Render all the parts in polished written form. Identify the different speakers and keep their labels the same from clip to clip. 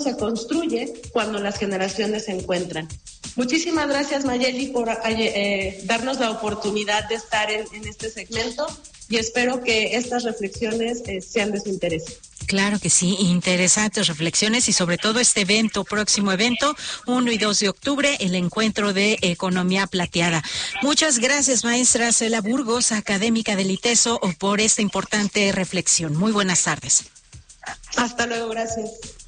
Speaker 1: se construye cuando las generaciones se encuentran. Muchísimas gracias, Mayeli, por darnos la oportunidad de estar en este segmento y espero que estas reflexiones sean de su interés.
Speaker 2: Claro que sí, interesantes reflexiones y sobre todo este próximo evento, 1 y 2 de octubre, el encuentro de economía plateada. Muchas gracias, maestra Cela Burgos, académica del ITESO, por esta importante reflexión. Muy buenas tardes.
Speaker 1: Hasta luego, gracias.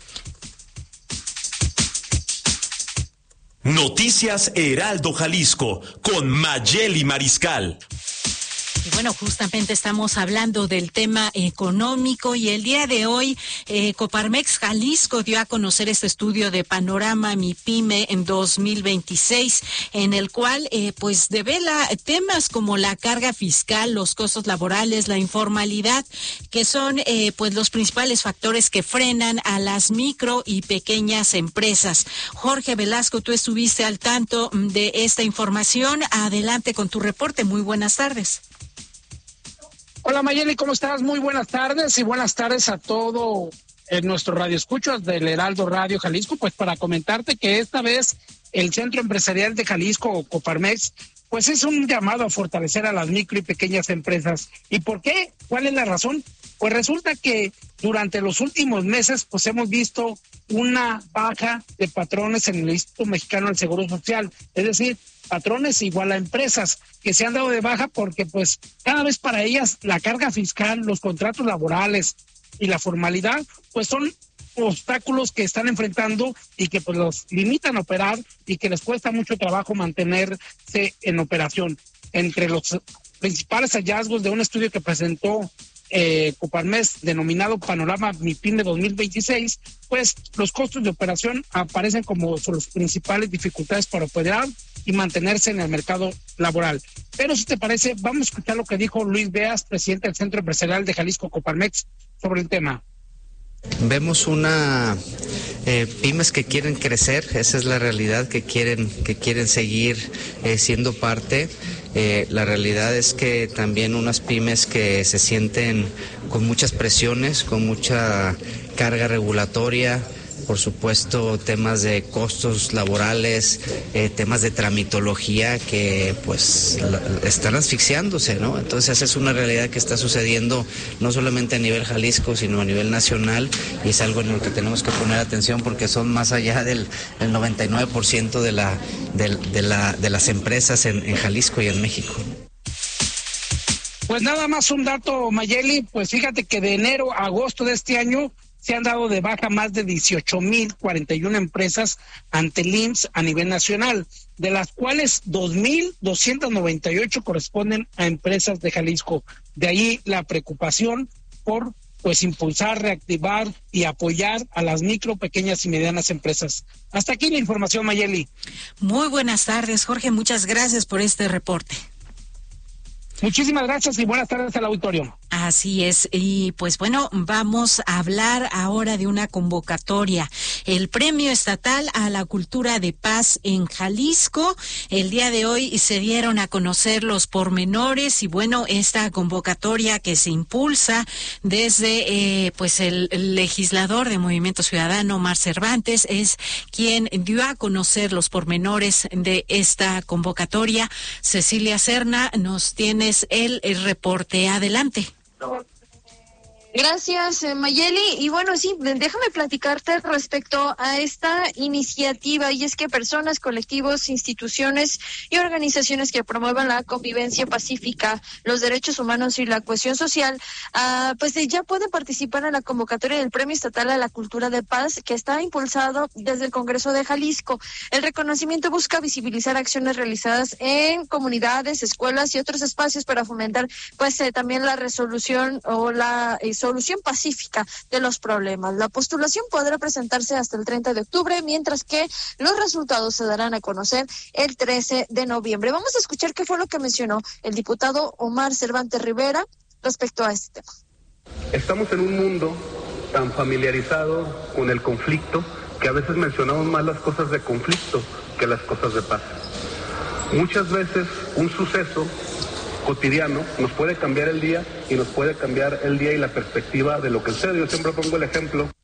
Speaker 3: Noticias Heraldo Jalisco con Mayeli Mariscal.
Speaker 2: Y bueno, justamente estamos hablando del tema económico y el día de hoy Coparmex Jalisco dio a conocer este estudio de Panorama MIPYME en 2026, en el cual pues devela temas como la carga fiscal, los costos laborales, la informalidad, que son pues los principales factores que frenan a las micro y pequeñas empresas. Jorge Velasco, tú estuviste al tanto de esta información. Adelante con tu reporte. Muy buenas tardes.
Speaker 4: Hola Mayeli, ¿cómo estás? Muy buenas tardes y buenas tardes a todo nuestro radioescuchas del Heraldo Radio Jalisco, pues para comentarte que esta vez el Centro Empresarial de Jalisco, o Coparmex, pues es un llamado a fortalecer a las micro y pequeñas empresas. ¿Y por qué? ¿Cuál es la razón? Pues resulta que durante los últimos meses pues hemos visto una baja de patrones en el Instituto Mexicano del Seguro Social, es decir, patrones igual a empresas que se han dado de baja porque pues cada vez para ellas la carga fiscal, los contratos laborales y la formalidad pues son obstáculos que están enfrentando y que pues los limitan a operar y que les cuesta mucho trabajo mantenerse en operación. Entre los principales hallazgos de un estudio que presentó Coparmex denominado Panorama MIPYME 2026, pues los costos de operación aparecen como las principales dificultades para operar y mantenerse en el mercado laboral. Pero si te parece, vamos a escuchar lo que dijo Luis Beas, presidente del Centro Empresarial de Jalisco Coparmex, sobre el tema.
Speaker 5: Vemos pymes que quieren crecer, esa es la realidad, que quieren seguir siendo parte. La realidad es que también unas pymes que se sienten con muchas presiones, con mucha carga regulatoria, por supuesto temas de costos laborales, temas de tramitología que pues están asfixiándose, ¿no? Entonces esa es una realidad que está sucediendo no solamente a nivel Jalisco, sino a nivel nacional, y es algo en lo que tenemos que poner atención porque son más allá del 99% de las empresas en Jalisco y en México.
Speaker 4: Pues nada más un dato, Mayeli, pues fíjate que de enero a agosto de este año se han dado de baja más de 18,041 empresas ante el IMSS a nivel nacional, de las cuales 2,298 corresponden a empresas de Jalisco. De ahí la preocupación por pues impulsar, reactivar y apoyar a las micro, pequeñas y medianas empresas. Hasta aquí la información, Mayeli.
Speaker 2: Muy buenas tardes, Jorge. Muchas gracias por este reporte.
Speaker 4: Muchísimas gracias y buenas tardes al auditorio.
Speaker 2: Así es, y pues bueno, vamos a hablar ahora de una convocatoria. El Premio Estatal a la Cultura de Paz en Jalisco. El día de hoy se dieron a conocer los pormenores y bueno, esta convocatoria que se impulsa desde pues el legislador de Movimiento Ciudadano, Omar Cervantes, es quien dio a conocer los pormenores de esta convocatoria. Cecilia Serna, nos tienes el reporte. Adelante.
Speaker 6: Gracias, Mayeli. Y bueno, sí, déjame platicarte respecto a esta iniciativa, y es que personas, colectivos, instituciones y organizaciones que promuevan la convivencia pacífica, los derechos humanos y la cohesión social, pues ya pueden participar en la convocatoria del Premio Estatal a la Cultura de Paz, que está impulsado desde el Congreso de Jalisco. El reconocimiento busca visibilizar acciones realizadas en comunidades, escuelas y otros espacios para fomentar pues también la resolución o la solución pacífica de los problemas. La postulación podrá presentarse hasta el 30 de octubre, mientras que los resultados se darán a conocer el 13 de noviembre. Vamos a escuchar qué fue lo que mencionó el diputado Omar Cervantes Rivera respecto a este tema.
Speaker 7: Estamos en un mundo tan familiarizado con el conflicto que a veces mencionamos más las cosas de conflicto que las cosas de paz. Muchas veces un suceso cotidiano nos puede cambiar el día y nos puede cambiar el día y la perspectiva de lo que sucede. Yo siempre pongo el ejemplo